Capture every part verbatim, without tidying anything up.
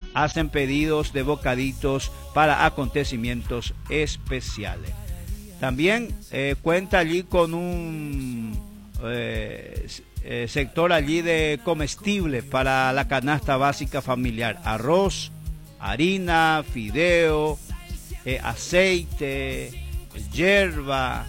hacen pedidos de bocaditos para acontecimientos especiales. También eh, cuenta allí con un eh, eh, sector allí de comestibles para la canasta básica familiar: arroz, harina, fideo, eh, aceite, hierba,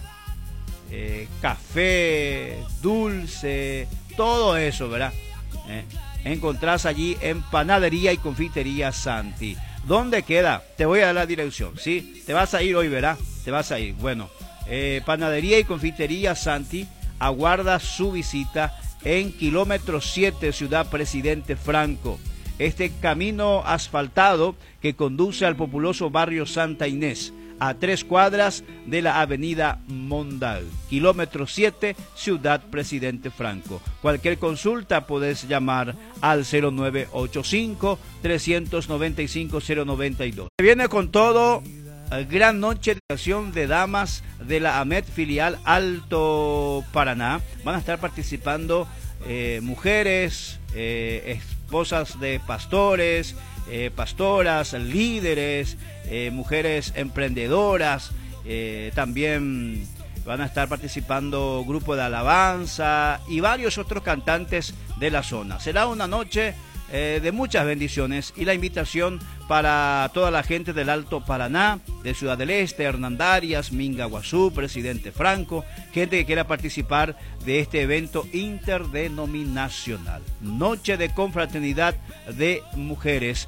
eh, café, dulce, todo eso, ¿verdad? Eh, encontrás allí en Panadería y Confitería Santi. ¿Dónde queda? Te voy a dar la dirección, ¿sí? Te vas a ir hoy, ¿verdad? Te vas a ir. Bueno, eh, Panadería y Confitería Santi aguarda su visita en kilómetro siete, Ciudad Presidente Franco. Este camino asfaltado que conduce al populoso barrio Santa Inés, a tres cuadras de la avenida Mondal. Kilómetro siete, Ciudad Presidente Franco. Cualquier consulta podés llamar al cero nueve ocho cinco, tres nueve cinco, cero nueve dos. Viene con todo, gran noche de acción de damas de la AMET filial Alto Paraná. Van a estar participando eh, mujeres, eh, esposas de pastores, eh, pastoras, líderes, eh, mujeres emprendedoras. Eh, también van a estar participando grupo de alabanza y varios otros cantantes de la zona. Será una noche eh, de muchas bendiciones, y la invitación para toda la gente del Alto Paraná, de Ciudad del Este, Hernandarias, Mingaguazú, Presidente Franco, gente que quiera participar de este evento interdenominacional. Noche de confraternidad de mujeres.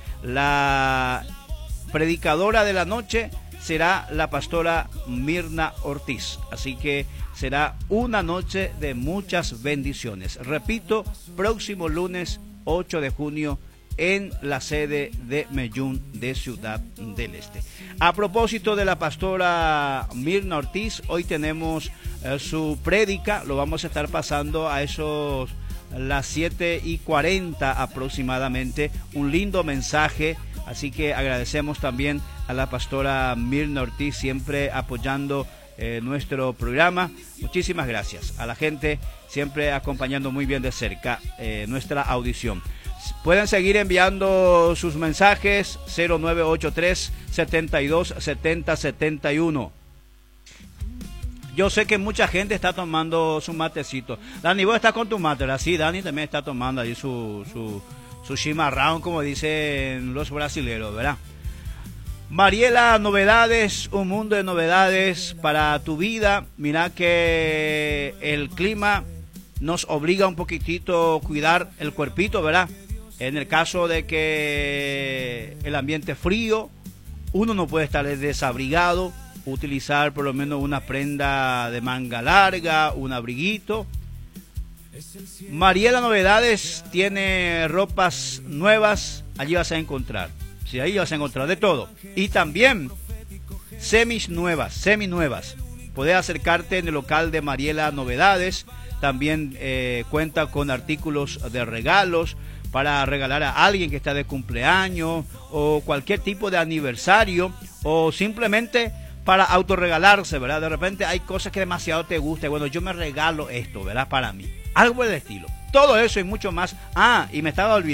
La predicadora de la noche será la pastora Mirna Ortiz, así que será una noche de muchas bendiciones. Repito, próximo lunes ocho de junio en la sede de Meyún de Ciudad del Este. A propósito de la pastora Mirna Ortiz, hoy tenemos eh, su prédica. Lo vamos a estar pasando a esos las siete y cuarenta aproximadamente. Un lindo mensaje, así que agradecemos también a la pastora Mirna Ortiz, siempre apoyando eh, nuestro programa. Muchísimas gracias a la gente, siempre acompañando muy bien de cerca eh, nuestra audición. Pueden seguir enviando sus mensajes cero nueve ocho tres, setenta y dos, setenta, setenta y uno. Yo sé que mucha gente está tomando su matecito. Dani, vos estás con tu mate, ¿verdad? Sí, Dani también está tomando ahí su, su, su chimarrón, como dicen los brasileros, ¿verdad? Mariela Novedades, un mundo de novedades para tu vida. Mira que el clima nos obliga un poquitito a cuidar el cuerpito, ¿verdad? En el caso de que el ambiente es frío, uno no puede estar desabrigado, utilizar por lo menos una prenda de manga larga, un abriguito. Mariela Novedades tiene ropas nuevas, allí vas a encontrar. Sí, ahí vas a encontrar de todo. Y también semis nuevas, semi nuevas. Podés acercarte en el local de Mariela Novedades. También eh, cuenta con artículos de regalos para regalar a alguien que está de cumpleaños o cualquier tipo de aniversario, o simplemente para autorregalarse, ¿verdad? De repente hay cosas que demasiado te gustan. Bueno, yo me regalo esto, ¿verdad? Para mí. Algo del estilo. Todo eso y mucho más. Ah, y me estaba olvidando.